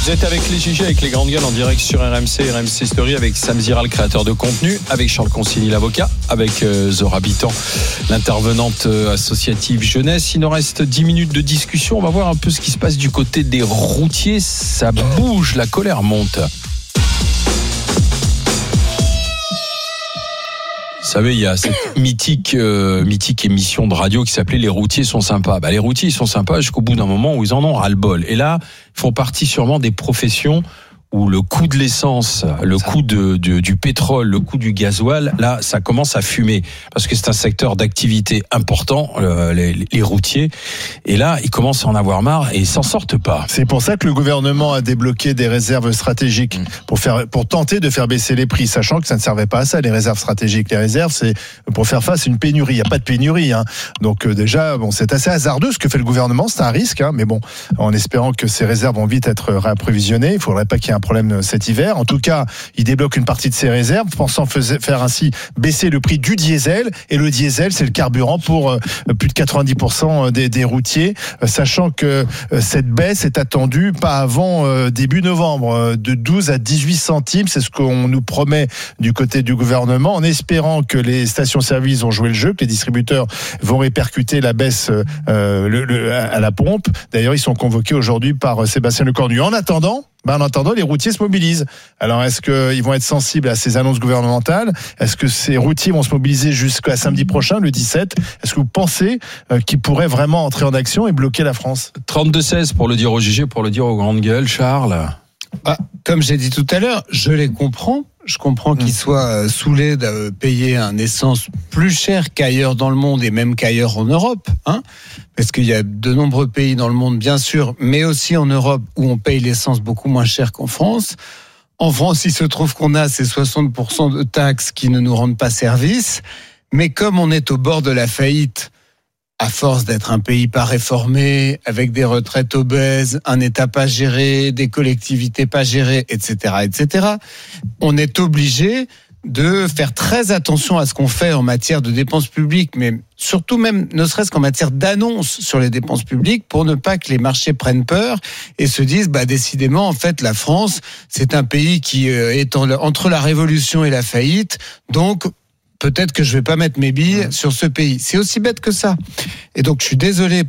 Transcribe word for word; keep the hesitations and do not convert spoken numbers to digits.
Vous êtes avec les G G, avec les grandes gueules en direct sur R M C, R M C Story, avec Sam Zira, le créateur de contenu, avec Charles Consigny, l'avocat, avec euh, Zora Bitan, l'intervenante euh, associative jeunesse. Il nous reste dix minutes de discussion. On va voir un peu ce qui se passe du côté des routiers. Ça bouge, la colère monte. Vous savez, il y a cette mythique, euh, mythique émission de radio qui s'appelait « Les routiers sont sympas ». Bah, les routiers, ils sont sympas jusqu'au bout d'un moment où ils en ont ras-le-bol. Et là, ils font partie sûrement des professions où le coût de l'essence, le coût de, de, du pétrole, le coût du gasoil, là, ça commence à fumer. Parce que c'est un secteur d'activité important, euh, les, les routiers. Et là, ils commencent à en avoir marre et ils s'en sortent pas. C'est pour ça que le gouvernement a débloqué des réserves stratégiques pour faire, pour tenter de faire baisser les prix, sachant que ça ne servait pas à ça, les réserves stratégiques. Les réserves, c'est pour faire face à une pénurie. Il n'y a pas de pénurie, hein. Donc, euh, déjà, bon, c'est assez hasardeux ce que fait le gouvernement. C'est un risque, hein. Mais bon, en espérant que ces réserves vont vite être réapprovisionnées. Il faudrait pas qu'il y ait un problème cet hiver. En tout cas, il débloque une partie de ses réserves, pensant faire ainsi baisser le prix du diesel. Et le diesel, c'est le carburant pour plus de quatre-vingt-dix pour cent des, des routiers, sachant que cette baisse est attendue pas avant début novembre, de douze à dix-huit centimes. C'est ce qu'on nous promet du côté du gouvernement, en espérant que les stations-service vont jouer le jeu, que les distributeurs vont répercuter la baisse euh, le, le, à la pompe. D'ailleurs, ils sont convoqués aujourd'hui par Sébastien Lecornu. En attendant, Ben en attendant, les routiers se mobilisent. Alors, est-ce qu'ils vont être sensibles à ces annonces gouvernementales ? Est-ce que ces routiers vont se mobiliser jusqu'à samedi prochain, le dix-sept ? Est-ce que vous pensez euh, qu'ils pourraient vraiment entrer en action et bloquer la France ? trente-deux seize pour le dire au G G, pour le dire aux grandes gueules, Charles. Ah, comme j'ai dit tout à l'heure, je les comprends. Je comprends qu'ils soient saoulés de payer un essence plus cher qu'ailleurs dans le monde et même qu'ailleurs en Europe, hein, parce qu'il y a de nombreux pays dans le monde, bien sûr, mais aussi en Europe où on paye l'essence beaucoup moins cher qu'en France. En France, il se trouve qu'on a ces soixante pour cent de taxes qui ne nous rendent pas service, mais comme on est au bord de la faillite, à force d'être un pays pas réformé, avec des retraites obèses, un État pas géré, des collectivités pas gérées, et cetera, et cetera, on est obligé de faire très attention à ce qu'on fait en matière de dépenses publiques, mais surtout même, ne serait-ce qu'en matière d'annonces sur les dépenses publiques, pour ne pas que les marchés prennent peur et se disent, bah décidément, en fait, la France, c'est un pays qui est entre la révolution et la faillite, donc peut-être que je vais pas mettre mes billes sur ce pays. C'est aussi bête que ça. Et donc, je suis désolé